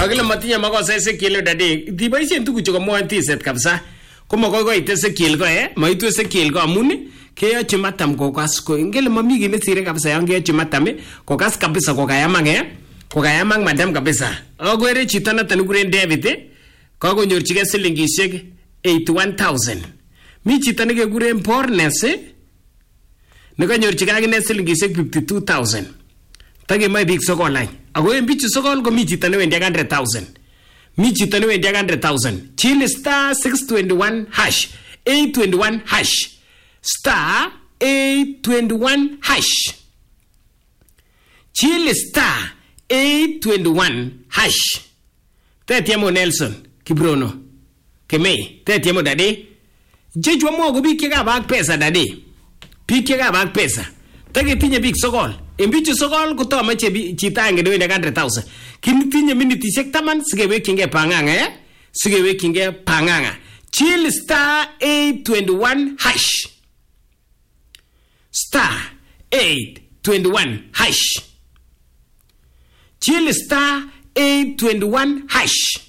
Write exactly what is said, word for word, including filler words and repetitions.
Kakile matinya makosa Ezekiel dadi. Diboisien tuguchu komwoe tiset kabisa. Komo koi koit Ezekiel ko eh. Maitu Ezekiel ko amun keyochi matam kokas ko. Ngele mami kit nesire kabisa yan keyochi matam kokas kabisa kokayamang eh. Kokayamang madam kabisa. Akwere chito noton kikuren David eh. Kakonyorchigei silingisiek eighty-one thousand. Mi chito nekekuren Bornes eh. Nekanyorchigei akine silingisiek fifty-two thousand. Takemoe biik sokol any. Ako en bichu sokol ko mi chito newendi ak one hundred thousand. Mi chito newendi ak one hundred thousand. Chill star six twenty-one hash. eight twenty-one hash. Star eight twenty-one hash. Chill star eight twenty-one hash. Tetiemo Nelson Kibrono. Keme. Tetiemo dadi. Jejwa mwogo biik chekabak pesa dadi. Biik chekabak pesa. Taketinye biik sokol. En bichu sokol kotomoche chito agenge newendi ak one hundred thousand. Kitinye minitisiek taman sikewekchingei pang'ang'a eh? Sikewekchingei pang'ang'a. Chill star eight twenty-one hash. Star eight twenty-one hash. Chill star eight twenty-one hash.